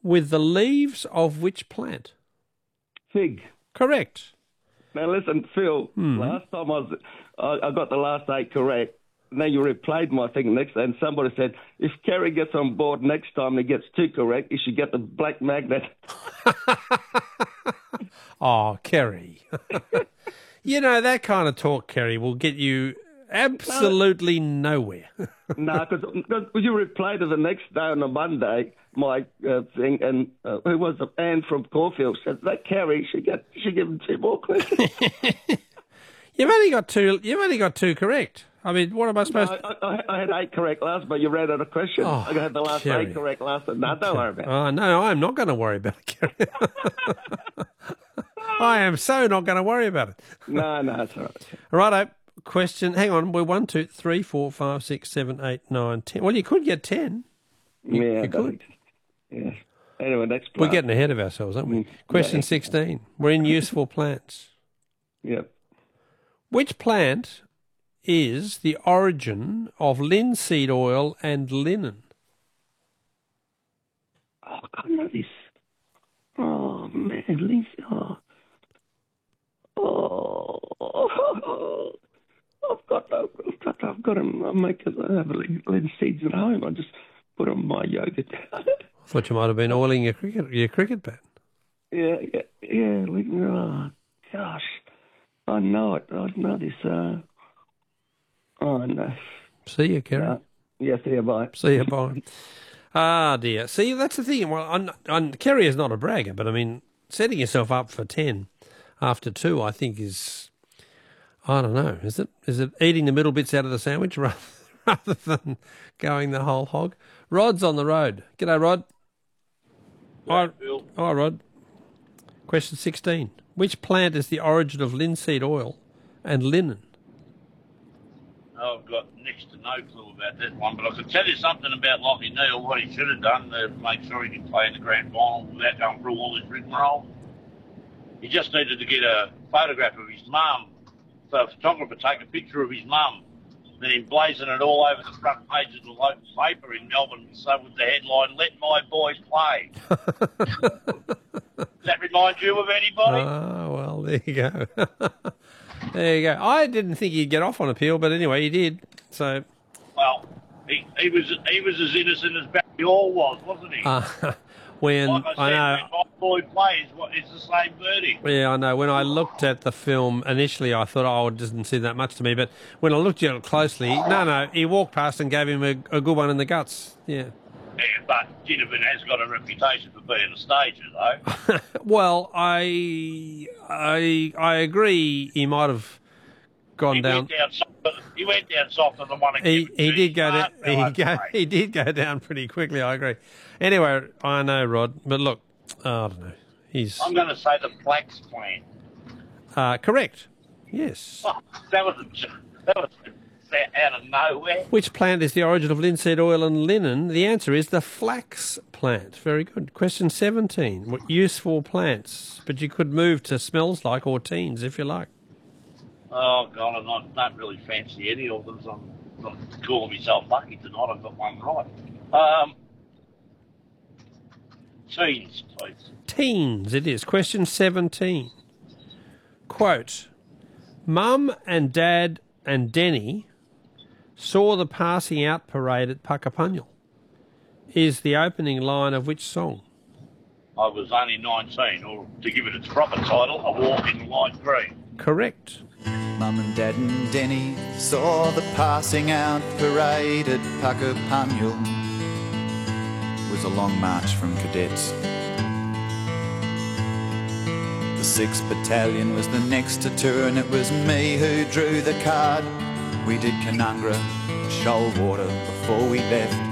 with the leaves of which plant? Fig. Correct. Now listen, Phil. Last time I got the last 8 correct. Now you replayed my thing next, and somebody said if Kerry gets on board next time, he gets 2 correct. He should get the black magnet. Oh, Kerry. You know, that kind of talk, Kerry, will get you absolutely nowhere. No, because you replayed it the next day on a Monday, my thing, and who was it? Anne from Caulfield said that Kerry should give him 2 more questions. You've only got 2. You've only got 2 correct. I mean, what am I supposed to... I had 8 correct last, but you ran out of questions. Oh, I had the last Kerry. 8 correct last. No, don't worry about it. Oh, no, I'm not going to worry about it, Kerry. I am so not going to worry about it. No, it's all right. Righto. Question. Hang on. We're 1, 2, 3, 4, 5, 6, 7, 8, 9, 10. Well, you could get 10. You could. Yeah. Anyway, next We're getting ahead of ourselves, aren't we? Question 16. We're in useful plants. Yep. Which plant is the origin of linseed oil and linen? Oh, I know this. Oh, man, Lindsay. I've got them. I have linseeds at home. I just put them in my yogurt. I thought you might have been oiling your cricket bat. Yeah. Oh, gosh, I know it. I know this. Oh no. See you, Kerry. Yeah, see you. Bye. See you. Bye. Ah, dear. See, that's the thing. Well, Kerry is not a bragger, but I mean, setting yourself up for 10 after 2, I think is, I don't know. Is it eating the middle bits out of the sandwich rather than going the whole hog? Rod's on the road. G'day, Rod. Yeah, Bill. Hi, Rod. Question 16. Which plant is the origin of linseed oil and linen? I've got next to no clue about that one, but I can tell you something about Lockie Neal, what he should have done to make sure he could play in the grand final without going through all this rigmarole. He just needed to get a photograph of his mum, so a photographer take a picture of his mum, then emblazon it all over the front page of the local paper in Melbourne, so with the headline, "Let my boys play." Does that remind you of anybody? Oh, well, there you go. There you go. I didn't think he'd get off on appeal, but anyway, he did. So, well, he was as innocent as Barry Hall was, wasn't he? When like I said, I know, when my boy plays, it's the same verdict. yeah, I know. When I looked at the film initially, I thought, oh, it doesn't seem that much to me. But when I looked at it closely, no, he walked past and gave him a good one in the guts. Yeah. Yeah, but Ginnivan has got a reputation for being a stager, though. Well, I agree. He might have gone down. He went down softer than one. He did go down. He did go down pretty quickly. I agree. Anyway, I know, Rod, but look, I don't know. I'm going to say the flax plant. Correct. Yes. Oh, that was out of nowhere. Which plant is the origin of linseed oil and linen? The answer is the flax plant. Very good. Question 17. What useful plants? But you could move to smells like or teens if you like. Oh, God, I don't really fancy any of them. So I'm calling myself lucky tonight. I've got one right. Teens, please. Teens, it is. Question 17. Quote, Mum and Dad and Denny saw the passing out parade at Puckapunyal is the opening line of which song? I was only 19, or to give it its proper title, A Walk in Light Green. Correct. Mum and Dad and Denny saw the passing out parade at Puckapunyal. It was a long march from cadets. The 6th Battalion was the next to turn. It was me who drew the card. We did Canungra, Shoalwater before we left.